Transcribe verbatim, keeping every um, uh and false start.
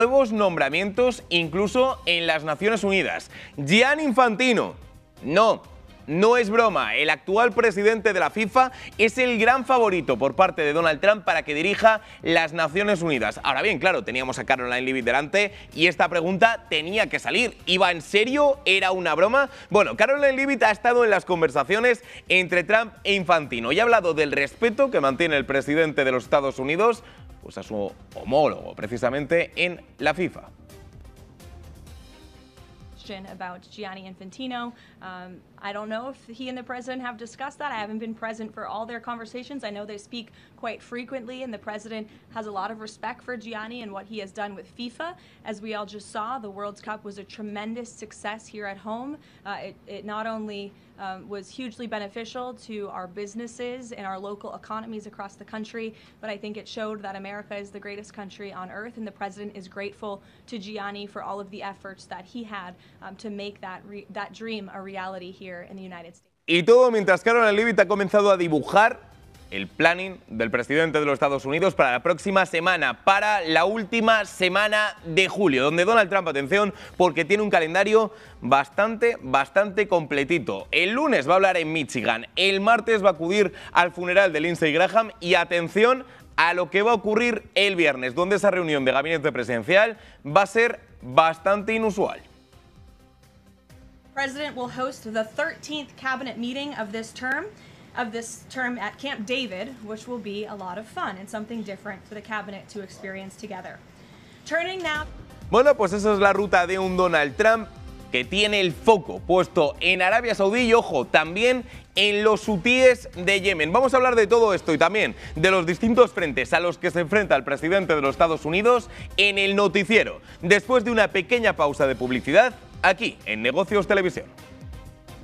Nuevos nombramientos incluso en las Naciones Unidas. Gianni Infantino, no, no es broma, el actual presidente de la FIFA es el gran favorito por parte de Donald Trump para que dirija las Naciones Unidas. Ahora bien, claro, teníamos a Caroline Leavitt delante y esta pregunta tenía que salir. ¿Iba en serio? ¿Era una broma? Bueno, Caroline Leavitt ha estado en las conversaciones entre Trump e Infantino y ha hablado del respeto que mantiene el presidente de los Estados Unidos pues a su homólogo, precisamente en la FIFA. About Gianni Infantino. Um, I don't know if he and the president have discussed that. I haven't been present for all their conversations. I know they speak quite frequently, and the president has a lot of respect for Gianni and what he has done with FIFA. As we all just saw, the World Cup was a tremendous success here at home. Uh, it, it not only um, was hugely beneficial to our businesses and our local economies across the country, but I think it showed that America is the greatest country on earth, and the president is grateful to Gianni for all of the efforts that he had um, to make that, re that dream a reality here in the United States. Y todo mientras Caroline Leavitt ha comenzado a dibujar el planning del presidente de los Estados Unidos para la próxima semana, para la última semana de julio, donde Donald Trump, atención, porque tiene un calendario bastante, bastante completito. El lunes va a hablar en Michigan, el martes va a acudir al funeral de Lindsey Graham y atención a lo que va a ocurrir el viernes, donde esa reunión de gabinete presidencial va a ser bastante inusual. The president will host the thirteenth cabinet meeting of this term. of this term at Camp David, which will be a lot of fun and something different for the cabinet to experience together. Turning now. Bueno, pues esa es la ruta de un Donald Trump que tiene el foco puesto en Arabia Saudí y, ojo, también en los hutíes de Yemen. Vamos a hablar de todo esto y también de los distintos frentes a los que se enfrenta el presidente de los Estados Unidos en el noticiero, después de una pequeña pausa de publicidad aquí en Negocios Televisión.